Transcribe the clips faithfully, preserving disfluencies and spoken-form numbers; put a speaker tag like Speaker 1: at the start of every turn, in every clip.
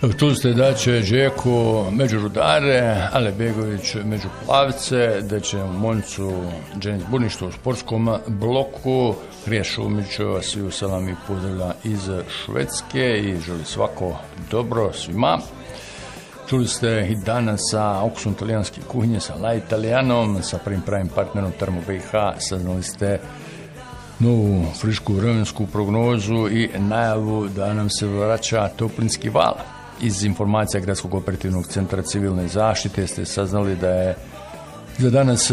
Speaker 1: Tu ste da će Žeko među rudare, Ale Begović među plavce, da će Moncu Dženis Burništvo u sportskom bloku, Hrija Šumić sviju salam i pozdravlja iz Švedske i želi svako dobro svima. Čuli ste i danas sa okusom talijanske kuhinje, sa La Italijanom, sa prvim pravim partnerom Termo B i H, saznali ste novu frišku vremensku prognozu i najavu da nam se vraća toplinski val. Iz informacija Gradskog operativnog centra civilne zaštite ste saznali da je za danas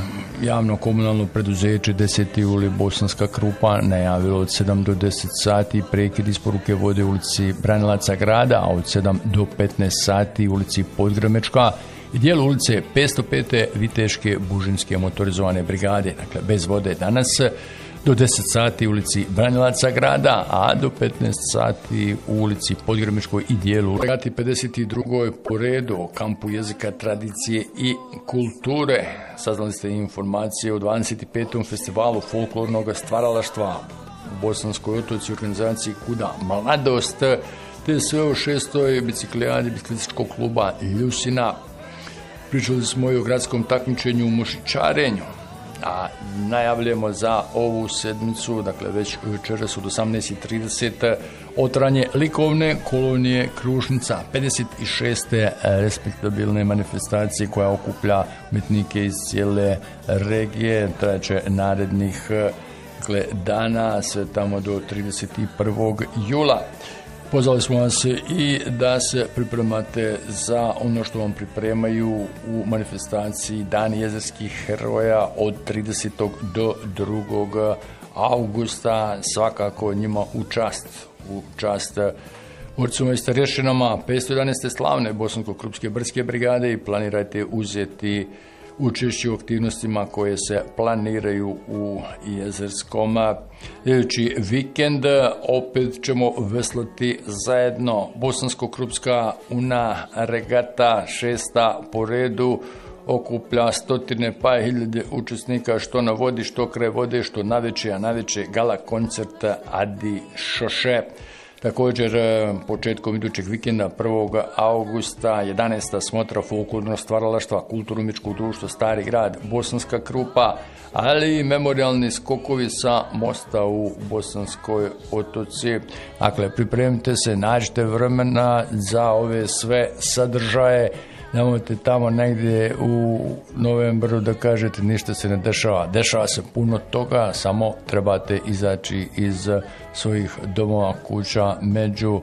Speaker 1: javno komunalno preduzeće deseti uli Bosanska Krupa najavilo od sedam do deset sati prekid isporuke vode u ulici Branilaca grada, a od sedam do petnaest sati u ulici Podgrmečka i dijelu ulice petsto pet Viteške Bužinske motorizovane brigade. Dakle, bez vode danas do deset sati u ulici Branilaca grada, a do petnaest sati u ulici Podgrmečkoj i dijelu Regati pedeset druga po redu o kampu jezika, tradicije i kulture. Saznali ste informacije o dvadeset petom festivalu folklornog stvaralaštva u Bosanskoj Otoci, organizaciji Kuda mladost, te sve o šestoj biciklijadi biciklističkog kluba Ljusina. Pričali smo i o gradskom takmičenju u mušičarenju, a najavljujemo za ovu sedmicu, dakle već večeras od osamnaest i trideset, otranje likovne kolonije Krušnica, pedeset šeste respektabilne manifestacije koja okuplja umetnike iz cijele regije, trajaće narednih dakle, dana, sve tamo do trideset prvog jula. Pozvali smo vas i da se pripremate za ono što vam pripremaju u manifestaciji Dani jezerskih heroja od tridesetog do drugog augusta. Svakako njima u čast, u čast borcima i starješinama petsto jedanaeste slavne Bosansko-Krupske brdske brigade i planirajte uzeti učešće u aktivnostima koje se planiraju u Jezerskom. Sljedeći vikend opet ćemo veslati zajedno. Bosansko-Krupska una regata, šesta po redu, okuplja stotine pa hiljade učesnika što na vodi, što kraj vode, što naveče, a naveče gala koncert Adi Šoše. Također, početkom idućeg vikenda, prvog augusta, jedanaesta smotra folklornog stvaralaštva Kulturno-umjetničkog društva Stari grad Bosanska Krupa, ali i memorijalni skokovi sa mosta u Bosanskoj Otoci. Dakle, pripremite se, nađite vremena za ove sve sadržaje. Nemojte tamo negdje u novembru da kažete ništa se ne dešava. Dešava se puno toga, samo trebate izaći iz svojih domova, kuća, među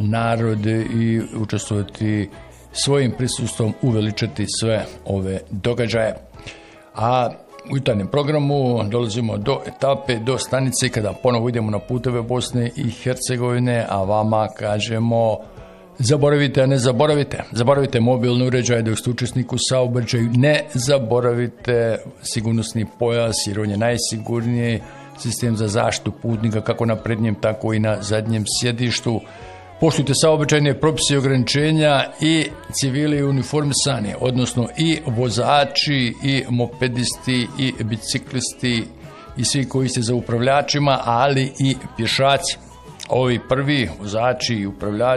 Speaker 1: narode i učestvovati svojim prisustvom, uveličati sve ove događaje. A u jutarnjem programu dolazimo do etape, do stanice kada ponovo idemo na puteve Bosne i Hercegovine, a vama kažemo zaboravite, a ne zaboravite. Zaboravite mobilni uređaj dok ste učesnik u saobraćaju. Ne zaboravite sigurnosni pojas jer on je najsigurniji sistem za zaštitu putnika kako na prednjem tako i na zadnjem sjedištu. Poštujte saobraćajne propise i ograničenja i civili uniformisani, odnosno i vozači i mopedisti i biciklisti i svi koji ste za upravljačima, ali i pješaci. Ovi prvi vozači i upravljači